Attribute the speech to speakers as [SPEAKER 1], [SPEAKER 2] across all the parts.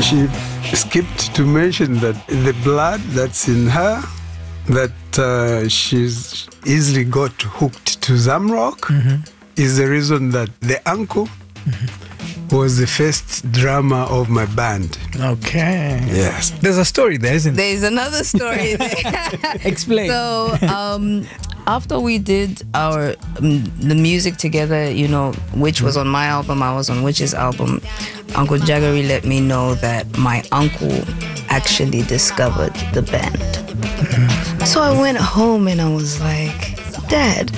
[SPEAKER 1] She skipped to mention that the blood that's in her, that she's easily got hooked to Zamrock, is the reason that the uncle was the first drummer of my band.
[SPEAKER 2] Okay.
[SPEAKER 1] Yes.
[SPEAKER 2] There's a story there, isn't there?
[SPEAKER 3] There's another story there.
[SPEAKER 2] Explain.
[SPEAKER 3] So, after we did the music together, you know, which was on my album, I was on Witch's album, Uncle Jaggery let me know that my uncle actually discovered the band. So I went home and I was like, Dad,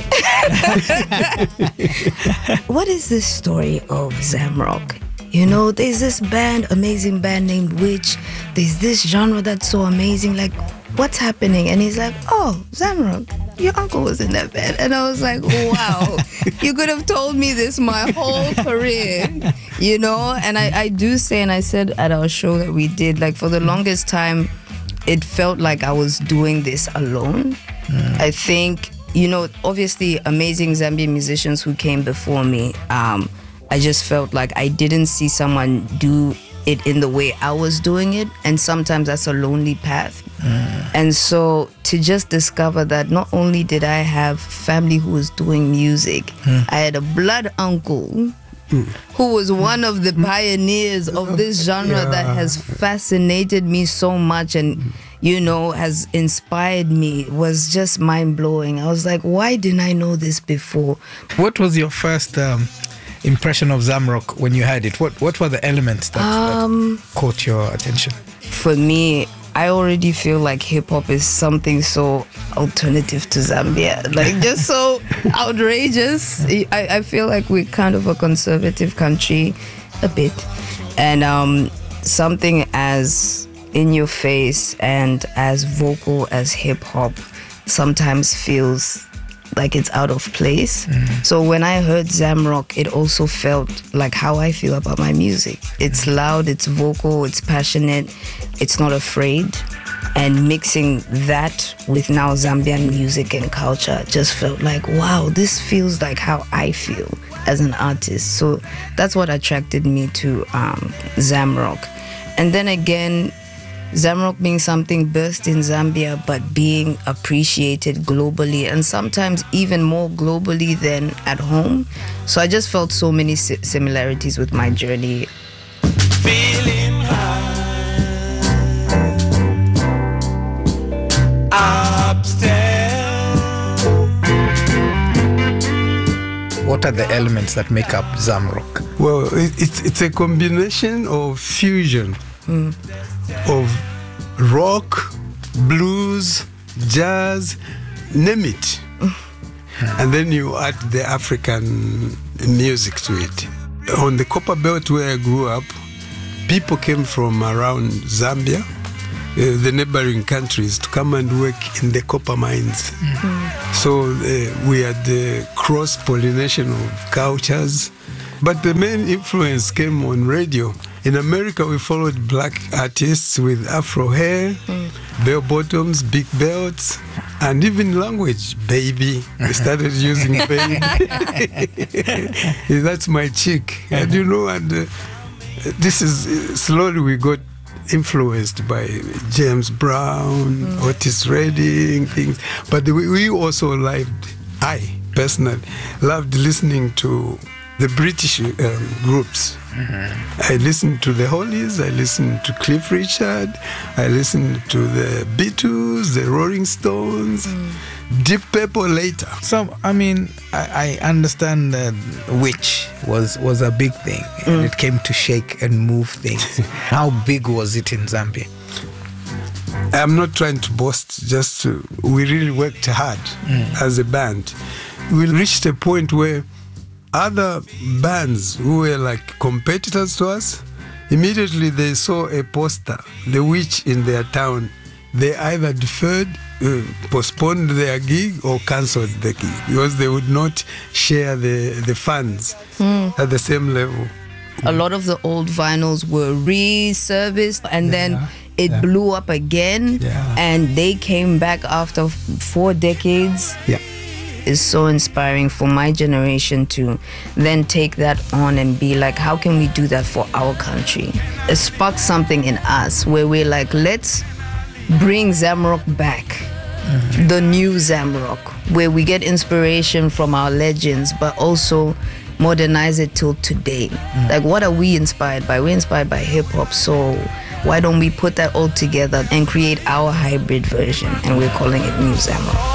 [SPEAKER 3] what is this story of Zamrock? You know, there's this band, amazing band named Witch. There's this genre that's so amazing. Like, what's happening? And he's like, oh, Zamrock, your uncle was in that band. And I was like, wow, you could have told me this my whole career, you know? And I do say, and I said at our show that we did, like, for the longest time, it felt like I was doing this alone. I think, you know, obviously amazing Zambian musicians who came before me, I just felt like I didn't see someone do it in the way I was doing it, and sometimes that's a lonely path. And so to just discover that not only did I have family who was doing music, I had a blood uncle who was one of the pioneers of this genre that has fascinated me so much and, you know, has inspired me. It was just mind-blowing. I was like, why didn't I know this before?
[SPEAKER 2] What was your first impression of Zamrock when you heard it? What were the elements that caught your attention?
[SPEAKER 3] For me, I already feel like hip-hop is something so alternative to Zambia, like just so outrageous. I feel like we're kind of a conservative country, a bit, and something as in your face and as vocal as hip-hop sometimes feels like it's out of place. So when I heard Zamrock, it also felt like how I feel about my music. It's loud, it's vocal, it's passionate, it's not afraid. And mixing that with now Zambian music and culture just felt like, wow, this feels like how I feel as an artist. So that's what attracted me to Zamrock. And then again, Zamrock being something birthed in Zambia but being appreciated globally, and sometimes even more globally than at home. So I just felt so many similarities with my journey.
[SPEAKER 4] Feeling high, upstairs.
[SPEAKER 2] What are the elements that make up Zamrock?
[SPEAKER 1] Well, it's a combination of fusion of rock, blues, jazz, name it. And then you add the African music to it. On the Copper Belt where I grew up, people came from around Zambia, the neighboring countries, to come and work in the copper mines. So we had the cross-pollination of cultures. But the main influence came on radio. In America, we followed black artists with afro hair, bell bottoms, big belts, and even language, baby. We started using baby. That's my chick. And you know, and this is slowly we got influenced by James Brown, Otis Redding, things. But we also I personally loved listening to the British groups. I listened to the Hollies, I listened to Cliff Richard, I listened to the Beatles, the Rolling Stones, Deep Purple later.
[SPEAKER 2] So, I mean, I understand that Witch was a big thing, and it came to shake and move things. How big was it in Zambia?
[SPEAKER 1] I'm not trying to boast, we really worked hard as a band. We reached a point where other bands who were like competitors to us, immediately they saw a poster, The Witch, in their town. They either deferred, postponed their gig, or cancelled the gig because they would not share the funds at the same level.
[SPEAKER 3] A lot of the old vinyls were resurfaced, and then it blew up again, and they came back after 4 decades.
[SPEAKER 1] Yeah.
[SPEAKER 3] is so inspiring for my generation to then take that on and be like, how can we do that for our country? It sparked something in us where we're like, let's bring Zamrock back. The new Zamrock, where we get inspiration from our legends, but also modernize it till today. Like, what are we inspired by? We're inspired by hip-hop, so why don't we put that all together and create our hybrid version? And we're calling it New Zamrock.